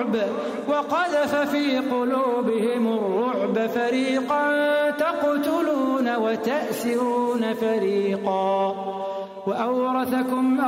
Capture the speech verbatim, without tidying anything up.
الرعب وقذف في قلوبهم الرعب فريقا تقتلون وتأسرون فريقا وأورثكم